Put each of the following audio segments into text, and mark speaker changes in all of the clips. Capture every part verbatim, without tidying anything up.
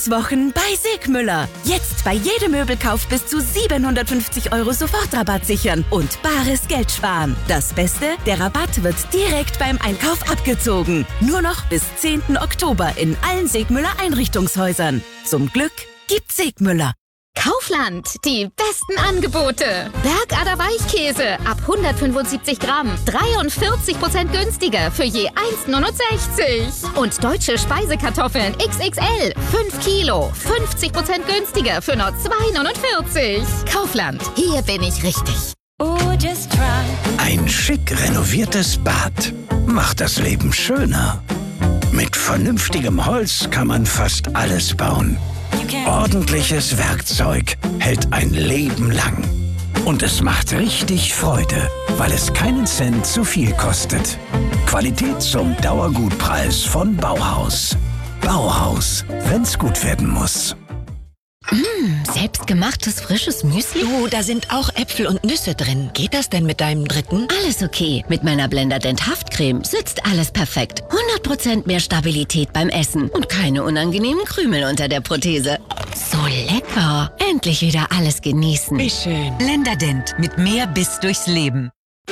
Speaker 1: Glückswochen bei Sigmüller. Jetzt bei jedem Möbelkauf bis zu siebenhundertfünfzig Euro Sofortrabatt sichern und bares Geld sparen. Das Beste, der Rabatt wird direkt beim Einkauf abgezogen. Nur noch bis zehnten Oktober in allen Sigmüller Einrichtungshäusern. Zum Glück gibt's Sigmüller.
Speaker 2: Kaufland, die besten Angebote. Bergader Weichkäse ab hundertfünfundsiebzig Gramm, dreiundvierzig Prozent günstiger für je eins neunundsechzig. Und deutsche Speisekartoffeln X X L, fünf Kilo, fünfzig Prozent günstiger für nur zwei neunundvierzig. Kaufland, hier bin ich richtig.
Speaker 3: Ein schick renoviertes Bad macht das Leben schöner. Mit vernünftigem Holz kann man fast alles bauen. Ordentliches Werkzeug hält ein Leben lang. Und es macht richtig Freude, weil es keinen Cent zu viel kostet. Qualität zum Dauergutpreis von Bauhaus. Bauhaus, wenn's gut werden muss.
Speaker 4: Mmh, selbstgemachtes frisches Müsli?
Speaker 5: Du, da sind auch Äpfel und Nüsse drin. Geht das denn mit deinem dritten?
Speaker 4: Alles okay. Mit meiner Blenderdent Haftcreme sitzt alles perfekt. hundert Prozent mehr Stabilität beim Essen und keine unangenehmen Krümel unter der Prothese. So lecker. Endlich wieder alles genießen.
Speaker 5: Wie schön.
Speaker 6: Blenderdent mit mehr Biss durchs Leben.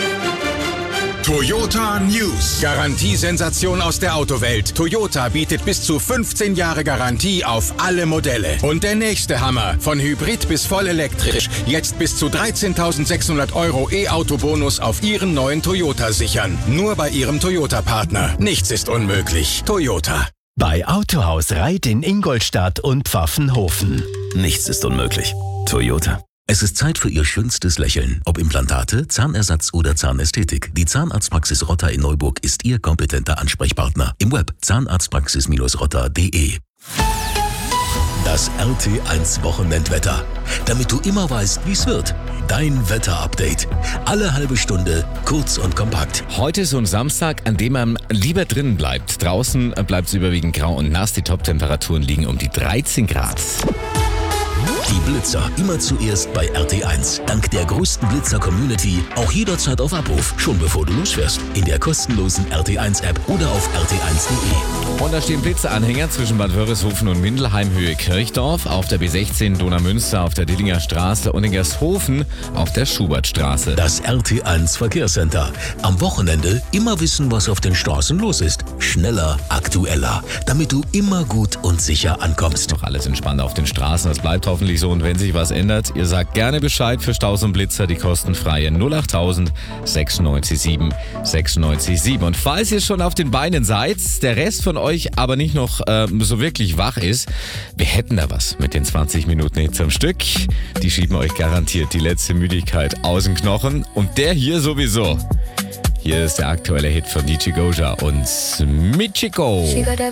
Speaker 7: Toyota News. Garantiesensation aus der Autowelt. Toyota bietet bis zu fünfzehn Jahre Garantie auf alle Modelle. Und der nächste Hammer. Von Hybrid bis voll elektrisch. Jetzt bis zu dreizehntausendsechshundert Euro E-Auto-Bonus auf Ihren neuen Toyota sichern. Nur bei Ihrem Toyota-Partner. Nichts ist unmöglich. Toyota.
Speaker 8: Bei Autohaus Reit in Ingolstadt und Pfaffenhofen. Nichts ist unmöglich. Toyota.
Speaker 9: Es ist Zeit für Ihr schönstes Lächeln. Ob Implantate, Zahnersatz oder Zahnästhetik. Die Zahnarztpraxis Rotter in Neuburg ist Ihr kompetenter Ansprechpartner. Im Web zahnarztpraxis rotter punkt de. Das R T eins Wochenendwetter. Damit du immer weißt, wie es wird. Dein Wetterupdate. Alle halbe Stunde, kurz und kompakt.
Speaker 10: Heute ist so ein Samstag, an dem man lieber drinnen bleibt. Draußen bleibt es überwiegend grau und nass. Die Top-Temperaturen liegen um die dreizehn Grad.
Speaker 9: Die Blitzer immer zuerst bei R T eins. Dank der größten Blitzer-Community auch jederzeit auf Abruf, schon bevor du losfährst. In der kostenlosen R T eins App oder auf r t eins punkt de.
Speaker 10: Und da stehen Blitzeranhänger zwischen Bad Wörishofen und Mindelheim Höhe Kirchdorf, auf der B sechzehn Donaumünster, auf der Dillinger Straße und in Gersthofen auf der Schubertstraße.
Speaker 9: Das R T eins Verkehrscenter. Am Wochenende immer wissen, was auf den Straßen los ist. Schneller, aktueller, damit du immer gut und sicher ankommst.
Speaker 10: Noch alles entspannt auf den Straßen, das bleibt hoffentlich so. Und wenn sich was ändert, ihr sagt gerne Bescheid für Staus und Blitzer, die kostenfreie null acht null null neun sechs sieben sechs neun sieben. Und falls ihr schon auf den Beinen seid, der Rest von euch aber nicht noch äh, so wirklich wach ist, wir hätten da was mit den zwanzig Minuten Hits am Stück. Die schieben euch garantiert die letzte Müdigkeit aus den Knochen. Und der hier sowieso. Hier ist der aktuelle Hit von D J Goja und Michiko.